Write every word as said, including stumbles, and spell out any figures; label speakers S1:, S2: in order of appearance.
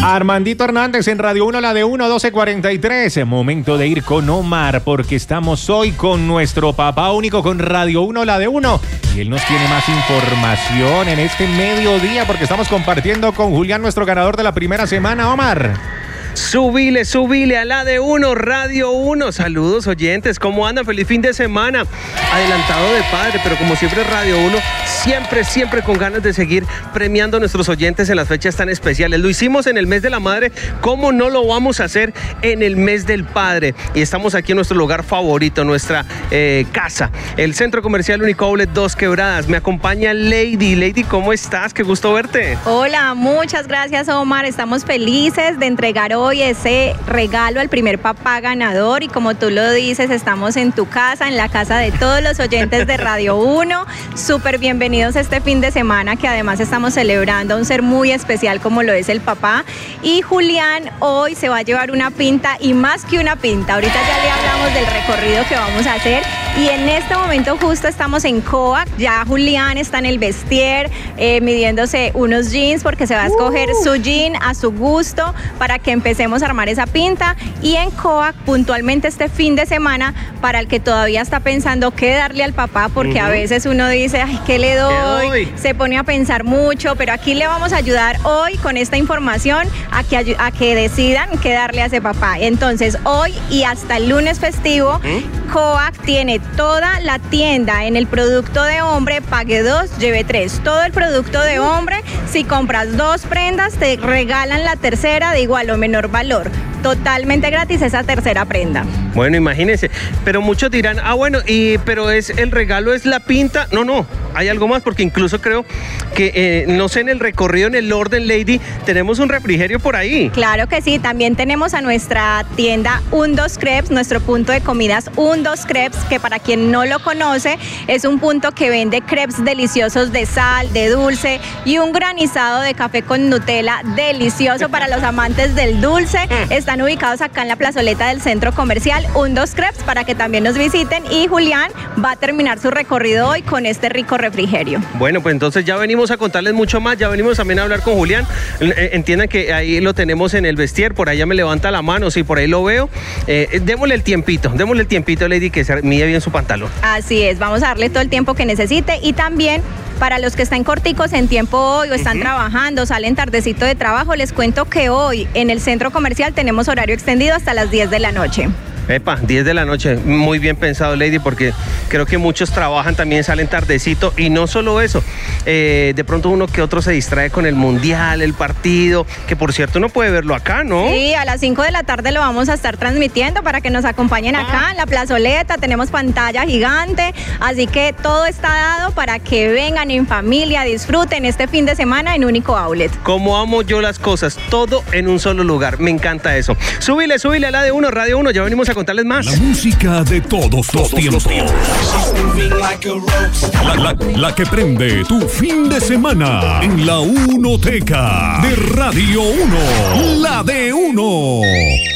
S1: Armandito Hernández en Radio uno, la de uno, doce cuarenta y tres. Momento de ir con Omar porque estamos hoy con nuestro papá único con Radio uno, la de uno. Y él nos tiene más información en este mediodía porque estamos compartiendo con Julián, nuestro ganador de la primera semana. Omar.
S2: Subile, subile a la de uno, Radio uno. Saludos oyentes, ¿cómo andan? Feliz fin de semana. Adelantado de padre, pero como siempre Radio uno, siempre, siempre con ganas de seguir premiando a nuestros oyentes en las fechas tan especiales. Lo hicimos en el mes de la madre, ¿cómo no lo vamos a hacer en el mes del padre? Y estamos aquí en nuestro lugar favorito, nuestra eh, casa, el Centro Comercial Único Outlet Dos Quebradas. Me acompaña Lady. Lady, ¿cómo estás? Qué gusto verte.
S3: Hola, muchas gracias, Omar. Estamos felices de entregar hoy ese regalo al primer papá ganador y como tú lo dices, estamos en tu casa, en la casa de todos los oyentes de Radio uno. Súper bienvenidos este fin de semana que además estamos celebrando a un ser muy especial como lo es el papá. Y Julián hoy se va a llevar una pinta y más que una pinta. Ahorita ya le hablamos del recorrido que vamos a hacer y en este momento justo estamos en Coac. Ya Julián está en el vestier eh, midiéndose unos jeans porque se va a escoger uh. su jean a su gusto para que empecemos a armar esa pinta. Y en Coac puntualmente este fin de semana, para el que todavía está pensando qué darle al papá, porque uh-huh. a veces uno dice, ay, ¿qué le doy? ¿Qué doy? Se pone a pensar mucho, pero aquí le vamos a ayudar hoy con esta información a que, a que decidan qué darle a ese papá. Entonces hoy y hasta el lunes festivo, ¿Mm? Coac tiene toda la tienda en el producto de hombre, pague dos, lleve tres. Todo el producto de hombre, si compras dos prendas, te regalan la tercera de igual o menor valor. Totalmente gratis esa tercera prenda.
S2: Bueno, imagínense, pero muchos dirán, ah, bueno, y pero es el regalo es la pinta. No, no, hay algo más, porque incluso creo que, eh, no sé, en el recorrido, en el orden, Lady, tenemos un refrigerio por ahí.
S3: Claro que sí, también tenemos a nuestra tienda Undos Crepes, nuestro punto de comidas Undos Crepes, que para quien no lo conoce, es un punto que vende crepes deliciosos de sal, de dulce y un granizado de café con Nutella delicioso para los amantes del dulce. Están ubicados acá en la plazoleta del Centro Comercial Undos Crepes para que también nos visiten y Julián va a terminar su recorrido hoy con este rico refrigerio.
S2: Bueno, pues entonces ya venimos a contarles mucho más, ya venimos también a hablar con Julián. Entiendan que ahí lo tenemos en el vestier, por ahí ya me levanta la mano, sí, por ahí lo veo. Eh, démosle el tiempito, démosle el tiempito, Lady, que se mide bien su pantalón.
S3: Así es, vamos a darle todo el tiempo que necesite y también para los que están corticos en tiempo hoy o están uh-huh. trabajando, salen tardecito de trabajo, les cuento que hoy en el Centro Comercial tenemos horario extendido hasta las diez de la noche.
S2: Epa, diez de la noche, muy bien pensado, Lady, porque creo que muchos trabajan, también salen tardecito y no solo eso, eh, de pronto uno que otro se distrae con el mundial, el partido, que por cierto uno puede verlo acá, ¿no?
S3: Sí, a las cinco de la tarde lo vamos a estar transmitiendo para que nos acompañen acá ah. en la plazoleta, tenemos pantalla gigante, así que todo está dado para que vengan en familia, disfruten este fin de semana en Único Outlet.
S2: Como amo yo las cosas, todo en un solo lugar, me encanta eso. Súbile, súbile a la de uno, Radio uno, ya venimos a contarles más.
S4: La música de todos los tiempos. La, la, la que prende tu fin de semana en la Unoteca de Radio uno. La de uno.